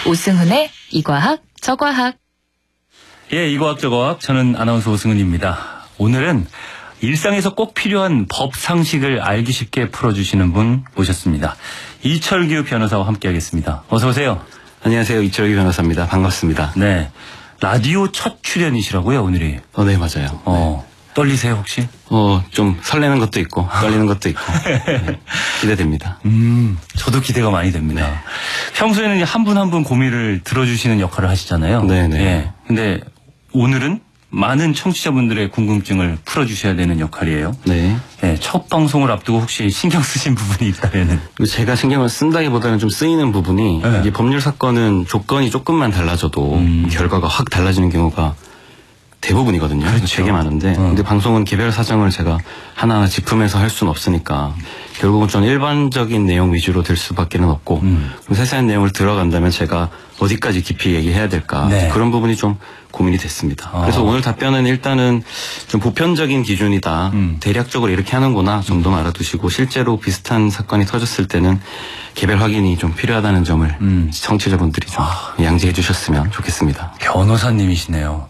오승훈의 이과학 저과학. 예, 이과학 저과학. 저는 아나운서 오승훈입니다. 오늘은 일상에서 꼭 필요한 법 상식을 알기 쉽게 풀어주시는 분 모셨습니다. 이철규 변호사와 함께하겠습니다. 어서 오세요. 안녕하세요. 이철규 변호사입니다. 반갑습니다. 네, 라디오 첫 출연이시라고요, 오늘이? 네, 맞아요. 떨리세요, 혹시? 좀 설레는 것도 있고 떨리는 것도 있고 네, 기대됩니다. 저도 기대가 많이 됩니다. 네. 평소에는 한 분 한 분 고민을 들어주시는 역할을 하시잖아요. 네네. 예. 근데 오늘은 많은 청취자분들의 궁금증을 풀어주셔야 되는 역할이에요. 네. 예, 첫 방송을 앞두고 혹시 신경 쓰신 부분이 있다면은? 제가 신경을 쓴다기보다는 좀 쓰이는 부분이 네. 이게 법률 사건은 조건이 조금만 달라져도 결과가 확 달라지는 경우가 대부분이거든요. 그렇죠. 되게 많은데 근데 방송은 개별 사정을 제가 하나하나 짚으면서 할 수는 없으니까 결국은 좀 일반적인 내용 위주로 될 수밖에는 없고 좀 세세한 내용을 들어간다면 제가 어디까지 깊이 얘기해야 될까 네. 그런 부분이 좀 고민이 됐습니다. 그래서 오늘 답변은 일단은 좀 보편적인 기준이다. 대략적으로 이렇게 하는구나 정도만 알아두시고 실제로 비슷한 사건이 터졌을 때는 개별 확인이 좀 필요하다는 점을 청취자분들이 좀 양지해 주셨으면 좋겠습니다. 변호사님이시네요.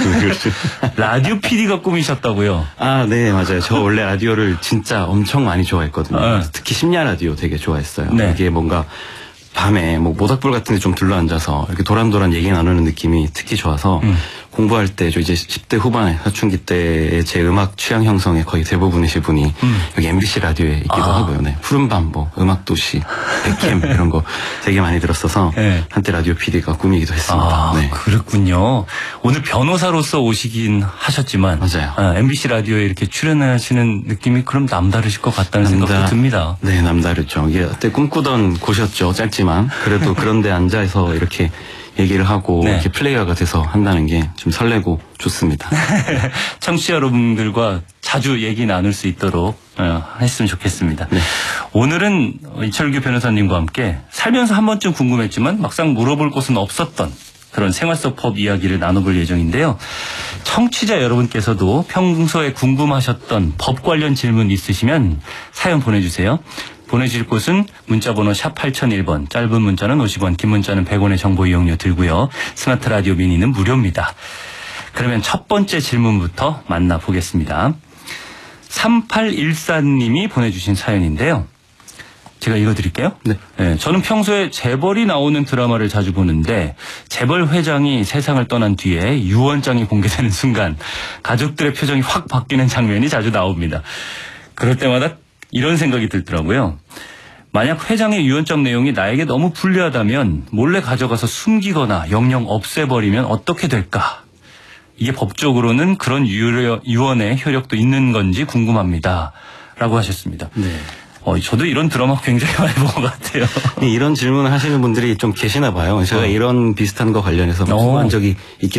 라디오 PD가 꿈이셨다고요? 아, 네, 맞아요. 저 원래 라디오를 진짜 엄청 많이 좋아했거든요. 특히 심야 라디오 되게 좋아했어요. 네. 이게 뭔가 밤에 뭐 모닥불 같은 데 좀 둘러앉아서 이렇게 도란도란 얘기 나누는 느낌이 특히 좋아서 공부할 때 저 이제 10대 후반에 사춘기 때의 제 음악 취향 형성의 거의 대부분이신 분이 여기 MBC 라디오에 있기도 하고요. 네. 푸른밤, 뭐 음악도시, 백캠 이런 거 되게 많이 들었어서 네. 한때 라디오 PD가 꿈이기도 했습니다. 네. 그렇군요. 오늘 변호사로서 오시긴 하셨지만 맞아요. MBC 라디오에 이렇게 출연하시는 느낌이 그럼 남다르실 것 같다는 생각도 듭니다. 네, 남다르죠. 이게 그때 꿈꾸던 곳이었죠. 짧지만 그래도 그런데 앉아서 이렇게 얘기를 하고 네. 이렇게 플레이어가 돼서 한다는 게 좀 설레고 좋습니다. 청취자 여러분들과 자주 얘기 나눌 수 있도록 했으면 좋겠습니다. 네. 오늘은 이철규 변호사님과 함께 살면서 한 번쯤 궁금했지만 막상 물어볼 곳은 없었던 그런 생활 속 법 이야기를 나눠볼 예정인데요. 청취자 여러분께서도 평소에 궁금하셨던 법 관련 질문 있으시면 사연 보내주세요. 보내실 곳은 문자번호 샵 8001번, 짧은 문자는 50원, 긴 문자는 100원의 정보 이용료 들고요. 스마트 라디오 미니는 무료입니다. 그러면 첫 번째 질문부터 만나보겠습니다. 3814님이 보내주신 사연인데요. 제가 읽어드릴게요. 네. 네, 저는 평소에 재벌이 나오는 드라마를 자주 보는데 재벌 회장이 세상을 떠난 뒤에 유언장이 공개되는 순간 가족들의 표정이 확 바뀌는 장면이 자주 나옵니다. 그럴 때마다 이런 생각이 들더라고요. 만약 회장의 유언장 내용이 나에게 너무 불리하다면 몰래 가져가서 숨기거나 영영 없애버리면 어떻게 될까? 이게 법적으로는 그런 유언의 효력도 있는 건지 궁금합니다. 라고 하셨습니다. 네. 저도 이런 드라마 굉장히 많이 본 것 같아요. 이런 질문을 하시는 분들이 좀 계시나 봐요. 제가 이런 비슷한 거 관련해서 궁금한 적이 있기